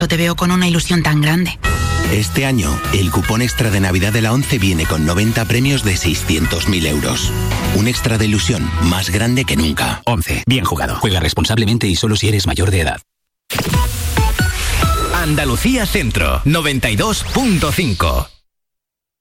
eso te veo con una ilusión tan grande. Este año, el cupón extra de Navidad de la ONCE viene con 90 premios de 600.000 euros. Un extra de ilusión más grande que nunca. ONCE. Bien jugado. Juega responsablemente y solo si eres mayor de edad. Andalucía Centro, 92.5.